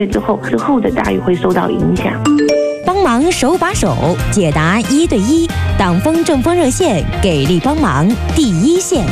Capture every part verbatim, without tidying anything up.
之后之后的待遇会受到影响。 帮忙手把手解答一对一，党风政风热线给力帮忙第一线。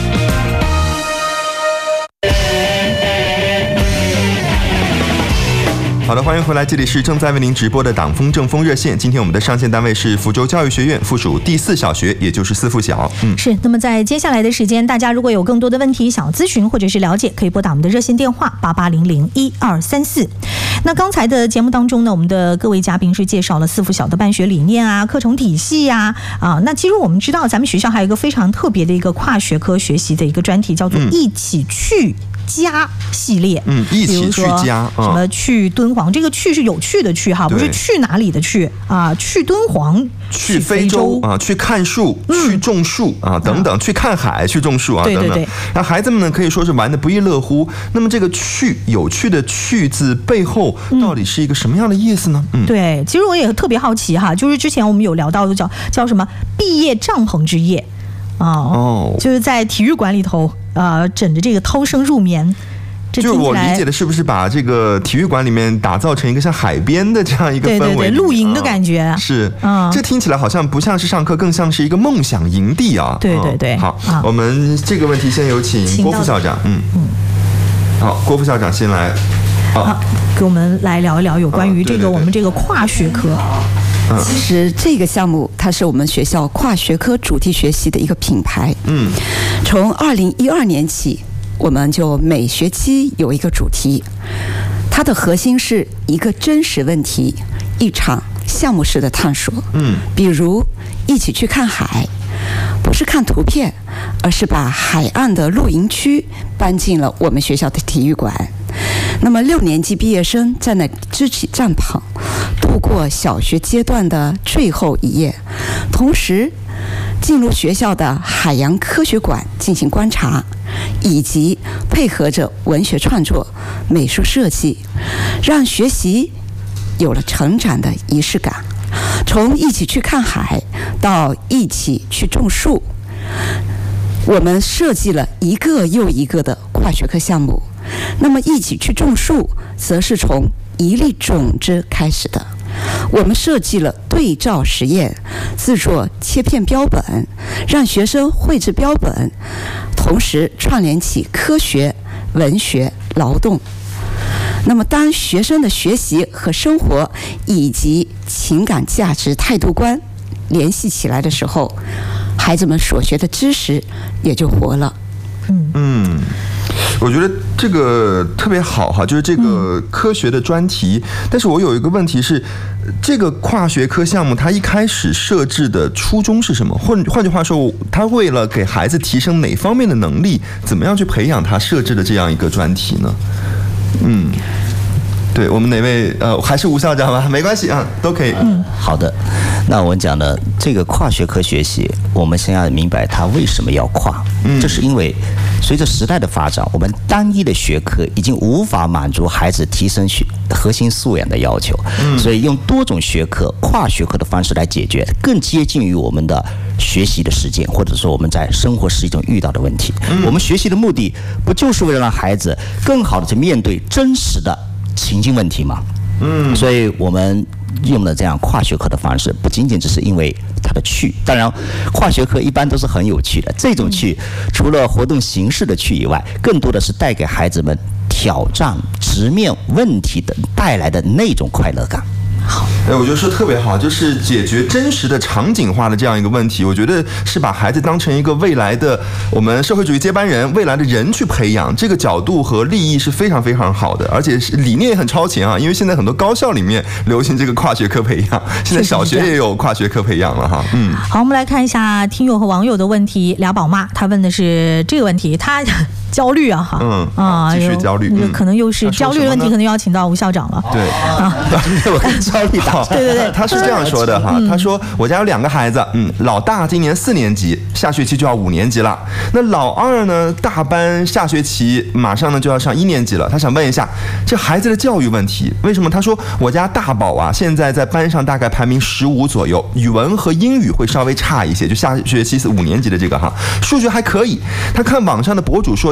好的，欢迎回来，这里是正在为您直播的党风政风热线。今天我们的上线单位是福州教育学院附属第四小学，也就是四附小。 嗯，是。那么在接下来的时间，大家如果有更多的问题想要咨询或者是了解，可以拨打我们的热线电话八八零零一二三四。那刚才的节目当中呢，我们的各位嘉宾是介绍了四附小的办学理念啊、课程体系呀 啊, 啊。那其实我们知道，咱们学校还有一个非常特别的一个跨学科学习的一个专题，叫做“一起去”。家系列， 嗯，一起去家， 什么去敦煌？这个去是有趣的去哈，不是去哪里的去啊？去敦煌， 去非洲啊，去看树，去种树啊，等等，去看海，去种树啊，等等。那孩子们呢，可以说是玩得不亦乐乎。那么这个去有趣的去字背后到底是一个什么样的意思呢？ 嗯，对，其实我也特别好奇哈，就是之前我们有聊到的叫叫什么毕业帐篷之夜。哦，就是在体育馆里头，呃，枕着这个涛声入眠。 就是我理解的，是不是把这个体育馆里面打造成一个像海边的这样一个氛围， 对对对，露营的感觉、 啊、是。嗯，这听起来好像不像是上课，更像是一个梦想营地啊。 对对对。 嗯、好、啊，我们这个问题先有请郭副校长。嗯嗯。好，郭副校长先来。 好，好给我们来聊一聊有关于这个我们这个跨学科。 其实这个项目它是我们学校跨学科主题学习的一个品牌。嗯，从二零一二年起，我们就每学期有一个主题，它的核心是一个真实问题，一场项目式的探索。嗯，比如一起去看海，不是看图片，而是把海岸的露营区搬进了我们学校的体育馆。那么六年级毕业生在那支起帐篷，度过小学阶段的最后一夜，同时进入学校的海洋科学馆进行观察，以及配合着文学创作、美术设计，让学习有了成长的仪式感。从一起去看海到一起去种树，我们设计了一个又一个的跨学科项目。那么一起去种树则是从一粒种子开始的，我们设计了对照实验，制作切片标本，让学生绘制标本，同时串联起科学、文学、劳动。那么当学生的学习和生活以及情感价值态度观联系起来的时候，孩子们所学的知识也就活了。 嗯嗯，我觉得这个特别好哈，就是这个科学的专题。嗯、但是我有一个问题是，这个跨学科项目它一开始设置的初衷是什么？换换句话说，它为了给孩子提升哪方面的能力，怎么样去培养他设置的这样一个专题呢？嗯。对我们哪位呃还是吴校长吧，没关系啊，都可以。 嗯，好的。那我们讲的这个跨学科学习，我们先要明白它为什么要跨。嗯，这是因为随着时代的发展，我们单一的学科已经无法满足孩子提升学核心素养的要求，嗯，所以用多种学科、跨学科的方式来解决，更接近于我们的学习的实践，或者说我们在生活实际中遇到的问题。嗯，我们学习的目的不就是为了让孩子更好的去面对真实的情境问题嘛，嗯，所以我们用了这样跨学科的方式，不仅仅只是因为它的趣，当然跨学科一般都是很有趣的，这种趣除了活动形式的趣以外，更多的是带给孩子们挑战、直面问题的带来的那种快乐感。 好，哎，我觉得说特别好，就是解决真实的场景化的这样一个问题。我觉得是把孩子当成一个未来的我们社会主义接班人、未来的人去培养，这个角度和立意是非常非常好的，而且理念也很超前啊。因为现在很多高校里面流行这个跨学科培养，现在小学也有跨学科培养了哈。嗯， 好，我们来看一下听友和网友的问题。俩宝妈他问的是这个问题，他焦虑啊哈，嗯啊， 继续焦虑， 嗯、可能又是焦虑的问题，可能要请到吴校长了。 对啊，我跟焦虑大， 对对对， 他是这样说的哈，他说我家有两个孩子，嗯，老大今年四年级，下学期就要五年级了。那老二呢，大班下学期马上呢就要上一年级了。他想问一下，这孩子的教育问题，为什么？他说我家大宝啊，现在在班上大概排名十五左右，语文和英语会稍微差一些，就下学期是五年级的这个哈，数学还可以。他看网上的博主说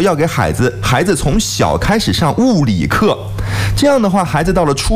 要给孩子孩子从小开始上物理课，这样的话，孩子到了初